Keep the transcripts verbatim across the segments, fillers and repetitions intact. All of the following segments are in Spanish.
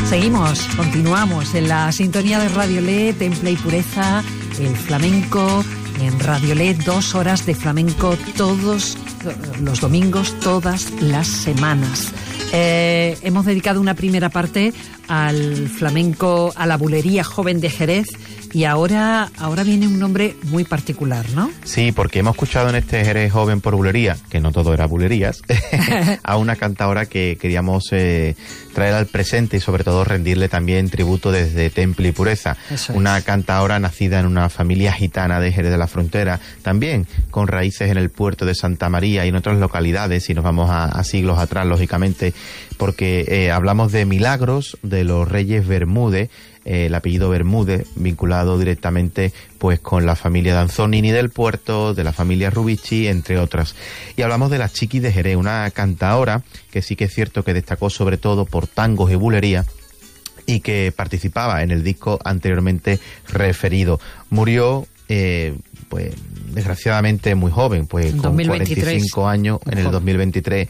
Seguimos, continuamos en la sintonía de Radio L E, Temple y Pureza, el flamenco en Radio L E, dos horas de flamenco todos los domingos, todas las semanas. Eh, hemos dedicado una primera parte al flamenco, a la bulería joven de Jerez, y ahora, ahora viene un nombre muy particular, ¿no? Sí, porque hemos escuchado en este Jerez joven por bulería, que no todo era bulerías, a una cantadora que queríamos eh, traer al presente y sobre todo rendirle también tributo desde Temple y Pureza. Eso una es. Cantadora nacida en una familia gitana de Jerez de la Frontera, también con raíces en el puerto de Santa María y en otras localidades, si nos vamos a, a siglos atrás, lógicamente, porque eh, hablamos de Milagros, de los Reyes Bermúdez, eh, el apellido Bermúdez, vinculado directamente pues con la familia Danzonini del Puerto, de la familia Rubici, entre otras. Y hablamos de la Chiqui de Jerez, una cantaora que sí que es cierto que destacó sobre todo por tangos y bulería, y que participaba en el disco anteriormente referido. Murió eh, pues desgraciadamente muy joven, pues con cuarenta y cinco años en el dos mil veintitrés,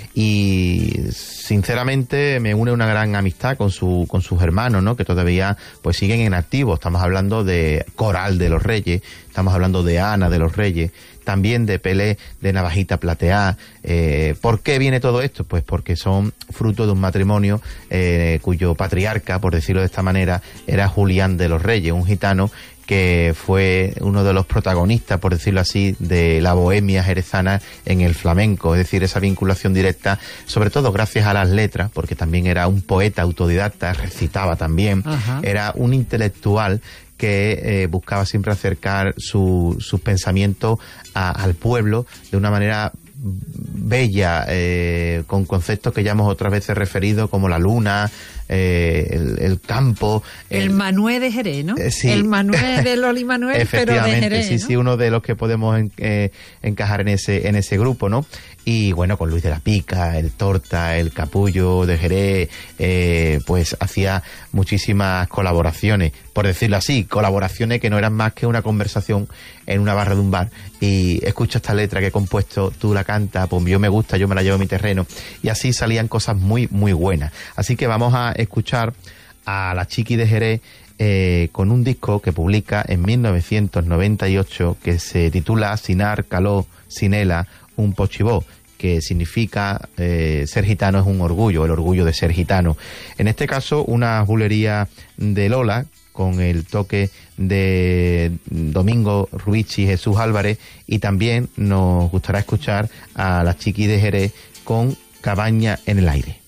y sinceramente me une una gran amistad con su con sus hermanos, ¿no? Que todavía pues siguen en activo. Estamos hablando de Coral de los Reyes, estamos hablando de Ana de los Reyes, también de Pelé de Navajita Plateá. Eh, ¿Por qué viene todo esto? Pues porque son fruto de un matrimonio eh, cuyo patriarca, por decirlo de esta manera, era Julián de los Reyes, un gitano que fue uno de los protagonistas, por decirlo así, de la bohemia jerezana en el flamenco, es decir, esa vinculación directa, sobre todo gracias a las letras, porque también era un poeta autodidacta, recitaba también. Ajá. Era un intelectual que eh, buscaba siempre acercar su, sus pensamientos a, al pueblo de una manera bella, eh, con conceptos que ya hemos otras veces referido, como la luna, eh, el, el campo. El, el Manuel de Jerez, ¿no? Eh, sí. El Manuel del Oli Manuel, pero de Jerez, sí, ¿no? sí, uno de los que podemos en, eh, encajar en ese en ese grupo, ¿no? Y bueno, con Luis de la Pica, el Torta, el Capullo de Jerez, eh, pues hacía muchísimas colaboraciones, por decirlo así, colaboraciones que no eran más que una conversación en una barra de un bar, y escucha esta letra que he compuesto, tú la cantas, pues yo me gusta, yo me la llevo a mi terreno, y así salían cosas muy, muy buenas. Así que vamos a escuchar a la Chiqui de Jerez eh, con un disco que publica en mil novecientos noventa y ocho que se titula Sinar, Caló, Sinela, un pochibó, que significa eh, ser gitano es un orgullo, el orgullo de ser gitano. En este caso, una bulería de Lola, con el toque de Domingo Rubici y Jesús Álvarez, y también nos gustará escuchar a la Chiqui de Jerez con Cabaña en el aire.